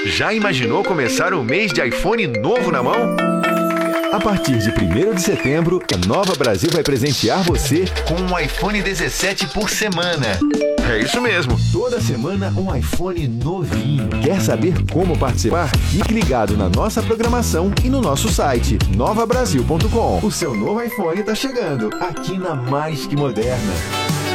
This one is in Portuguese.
Já imaginou começar um mês de iPhone novo na mão? A partir de 1º de setembro, a Nova Brasil vai presentear você com um iPhone 17 por semana. É isso mesmo. Toda semana um iPhone novinho. Quer saber como participar? Fique ligado na nossa programação e no nosso site novabrasil.com. O seu novo iPhone está chegando aqui na Mais Que Moderna.